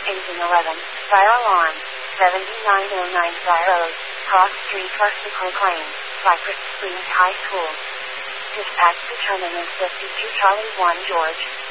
Agent 11, fire alarm, 7909 Fire Road, Cross Street, Farcical Claim, Cypress Springs High School. Dispatch determinant 52 Charlie 1 George.